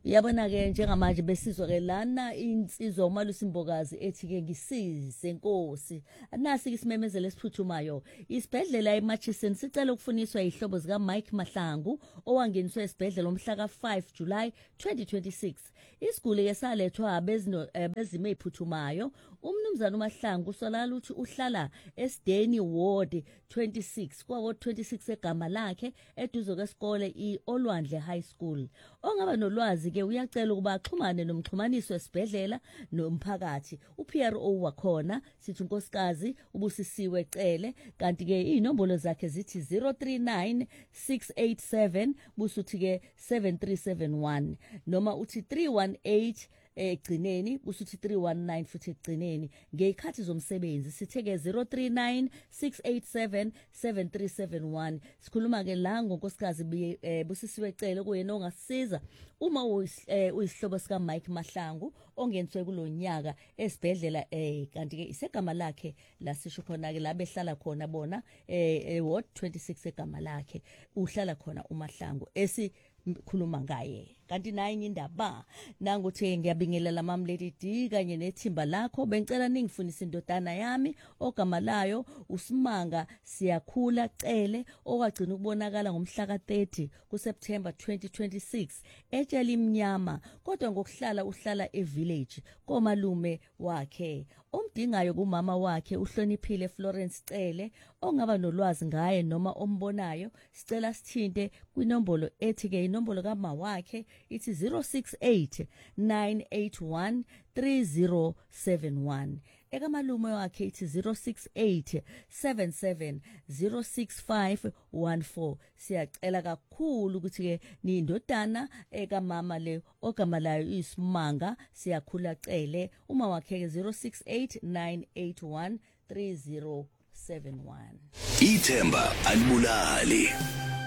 Uyabona ke njengamanje besizwa ke lana insizwa uMalusi Mbokazi ethi ke ngisize Nkosi. Anasi isimemezelo esiphuthumayo. Isibhedlela eMatchison sicela ukufuniswa ihlobo zika Mike Mahlangu owangeniswa esibhedlela umhla ka5 July 2026. Isiguli esalethwa bezimo eziphuthumayo. Umnumzana uMahlangu usolala uthi uhlala eSdeni Ward 26 kwa Ward 26 egama lakhe eduze kwesikole iOlwandle High School. Ongaba nolwazi ke uyacela ukuba axhumane nomxhumaniso esibhedlela nomphakathi. uPRO wakhona sithi unkosikazi ubusisiwe cele kanti ke inombolo zakhe zithi 039 687 busuthi ke 7371 noma uthi 318 egcineni kusuthi 319 futhi egcineni ngekhathi zomsebenzi sitheke 039 687 7371. Sikhuluma ke la ngonkosikazi busisiwe cele kuyena ongasiza uma uyisihlobo sika Mike Mahlangu ongeniswe kulonyaka esibhedlela kanti ke isegama lakhe lasisho khona ke la behlala khona bona Ward 26 egama lakhe uhlala khona uMahlangu khuluma ngaye kanti naye indaba nangothi ngiyabingelela mamlady D kanye nethimba lakho bengicela ningifunisa indodana yami ogama layo uSimanga Siyakhula Cele okwagcina ukubonakala ngomhla ka30 kuSeptember 2026 etshela imnyama kodwa ngokuhlala uhlala evillage komalume wakhe omdingayo kumama wakhe uhloniphile Florence Cele ongaba nolwazi ngaye noma ombonayo sicela sithinte kwinombolo ethi ke inombolo kama wakhe ithi 068 981 3071 ekamalume wakhe ithi 068 77 06514. Siyacela kakhulu ukuthi ke nindodana ekamama le ogama layo iSimanga Siyakhula Cele uma wakhe ke 068 981 3071. Ithemba alibulali.